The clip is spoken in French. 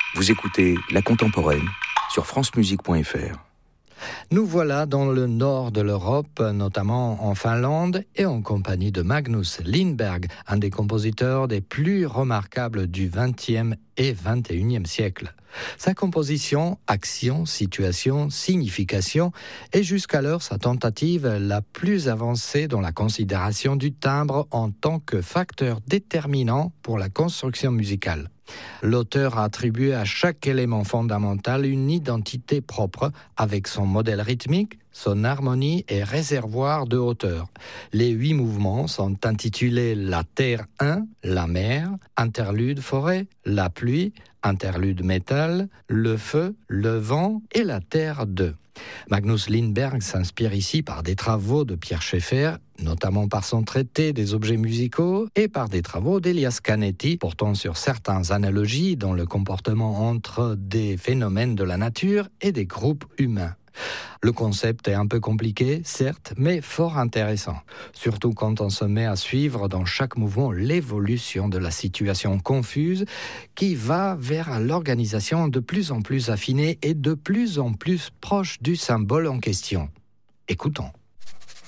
Vous écoutez La Contemporaine sur francemusique.fr. Nous voilà dans le nord de l'Europe, notamment en Finlande, et en compagnie de Magnus Lindberg, un des compositeurs des plus remarquables du XXe et XXIe siècle. Sa composition, action, situation, signification, est jusqu'alors sa tentative la plus avancée dans la considération du timbre en tant que facteur déterminant pour la construction musicale. L'auteur a attribué à chaque élément fondamental une identité propre avec son modèle rythmique, son harmonie et réservoir de hauteur. Les 8 mouvements sont intitulés La Terre 1, La Mer, Interlude Forêt, La Pluie, Interlude Métal, Le Feu, Le Vent et La Terre 2. Magnus Lindberg s'inspire ici par des travaux de Pierre Schaeffer, notamment par son traité des objets musicaux et par des travaux d'Elias Canetti portant sur certaines analogies dans le comportement entre des phénomènes de la nature et des groupes humains. Le concept est un peu compliqué, certes, mais fort intéressant, surtout quand on se met à suivre dans chaque mouvement l'évolution de la situation confuse qui va vers l'organisation de plus en plus affinée et de plus en plus proche du symbole en question. Écoutons.